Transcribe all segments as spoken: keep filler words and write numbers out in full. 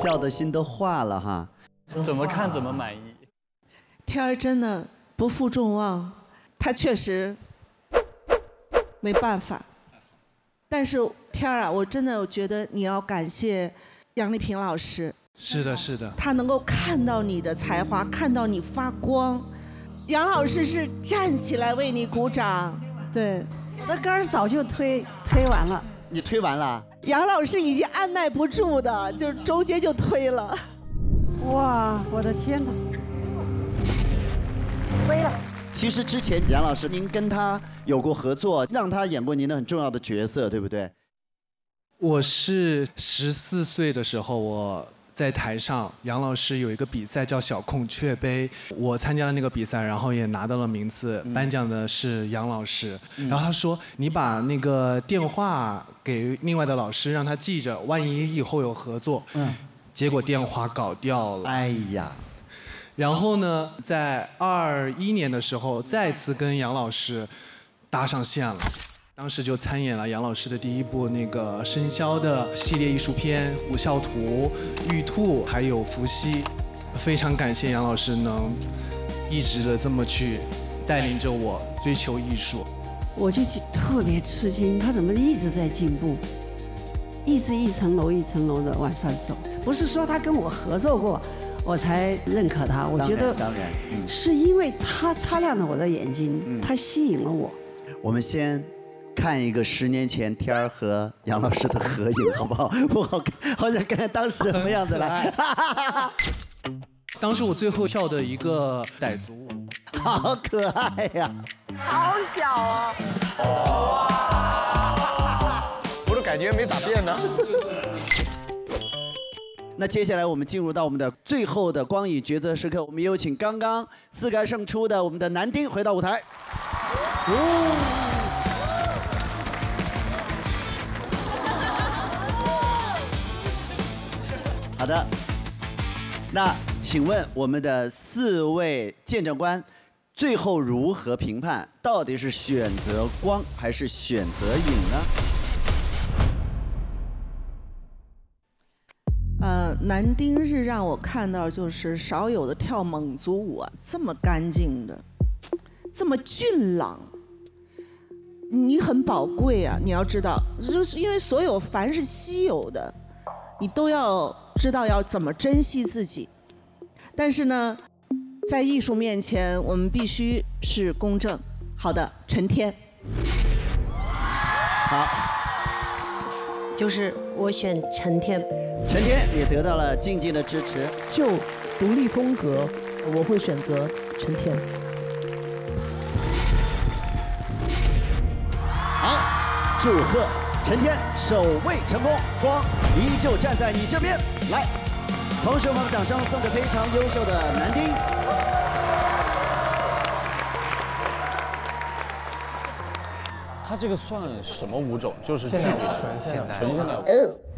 笑的心都化了哈。 怎么看怎么满意。 天儿真的不负众望，他确实没办法。但是天儿啊，我真的觉得你要感谢杨丽萍老师。 是的，是的。 他能够看到你的才华，看到你发光。杨老师是站起来为你鼓掌。对， 我的杆儿早就推推完了。 你推完了？ 杨老师已经按耐不住的，就中间就推了。 哇，我的天哪！推了。 其实之前杨老师您跟他有过合作，让他演过您的很重要的角色，对不对？ 我是十四岁的时候，我在台上，杨老师有一个比赛叫小孔雀杯，我参加了那个比赛，然后也拿到了名次， 嗯、 颁奖的是杨老师。嗯、然后他说：“你把那个电话给另外的老师，让他记着，万一以后有合作。”嗯。结果电话搞掉了。 哎呀。 然后呢，在二一年的时候，再次跟杨老师搭上线了。当时就参演了杨老师的第一部那个生肖的系列艺术片《虎啸图》《玉兔》还有《伏羲》，非常感谢杨老师能一直的这么去带领着我追求艺术。 我就特别吃惊，他怎么一直在进步，一直一层楼一层楼的往上走。不是说他跟我合作过，我才认可他。我觉得当然， 嗯、是因为他擦亮了我的眼睛，嗯、他吸引了我。 我们先看一个十年前天儿和杨老师的合影，好不好？我好看，好想看看当时什么样子来。 当时我最后跳的一个傣族舞， 好可爱呀！ 好小啊！ 我都感觉没咋变呢。 那接下来我们进入到我们的最后的光影抉择时刻，我们有请刚刚四杆胜出的我们的男丁回到舞台。好的，那请问我们的四位见证官最后如何评判？到底是选择光还是选择影呢？ 呃，男丁是让我看到就是少有的跳蒙族舞啊，这么干净的，这么俊朗，你很宝贵啊！你要知道，就是因为所有凡是稀有的，你都要知道要怎么珍惜自己。但是呢，在艺术面前，我们必须是公正。好的，陈天。 好， 就是我选陈天。 陈天也得到了静静的支持。 就独立风格，我会选择陈天。 好，祝贺陈天首位成功，光依旧站在你这边。来，同时我们把掌声送给非常优秀的男丁。 他这个算什么舞种？就是现代舞， 纯现代， 纯现代舞。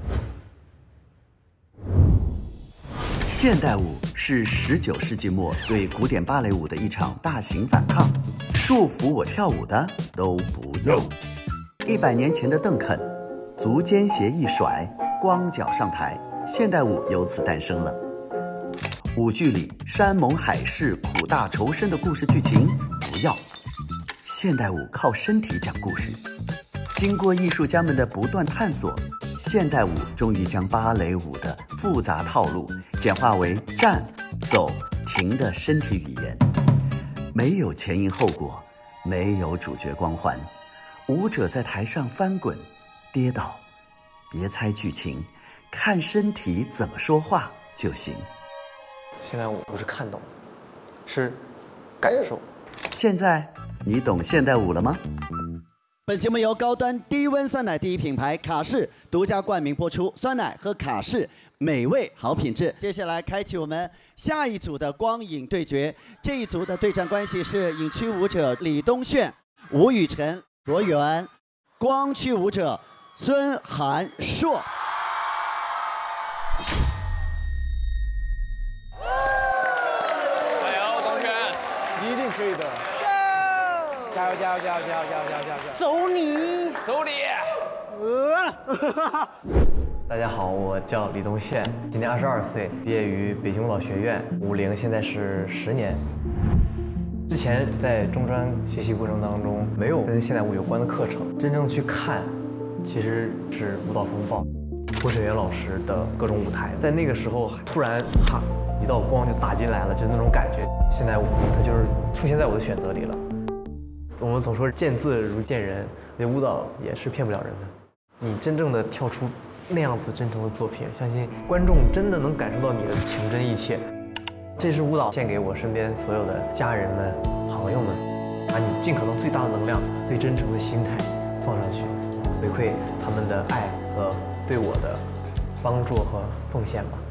现代舞是十九世纪末对古典芭蕾舞的一场大型反抗，束缚我跳舞的都不用。一百年前的邓肯，足尖鞋一甩，光脚上台，现代舞由此诞生了。舞剧里山盟海誓、苦大仇深的故事剧情不要，现代舞靠身体讲故事。经过艺术家们的不断探索，现代舞终于将芭蕾舞的复杂套路简化为站、走、停的身体语言。没有前因后果，没有主角光环，舞者在台上翻滚、跌倒，别猜剧情，看身体怎么说话就行。 现代舞不是看懂，是感受。 现在你懂现代舞了吗？本节目由高端低温酸奶第一品牌卡士独家冠名播出，酸奶和卡士美味好品质。接下来开启我们下一组的光影对决，这一组的对战关系是影区舞者李东炫、吴雨辰、卓源，光区舞者孙涵硕。 加油，东炫，你一定可以的。加油加油加油加油加油加油加油！ 走你， 走你！ 呃大家好，我叫李东炫，今年二十二岁，毕业于北京舞蹈学院，舞龄现在是十年。之前在中专学习过程当中，没有跟现代舞有关的课程，真正去看，其实是舞蹈风暴，郭晨元老师的各种舞台，在那个时候突然哈，一道光就打进来了，就那种感觉。现代舞它就是出现在我的选择里了。我们总说见字如见人，那舞蹈也是骗不了人的。你真正的跳出那样子真诚的作品，相信观众真的能感受到你的情真意切。这支舞蹈献给我身边所有的家人们、朋友们，把你尽可能最大的能量、最真诚的心态放上去，回馈他们的爱和对我的帮助和奉献吧。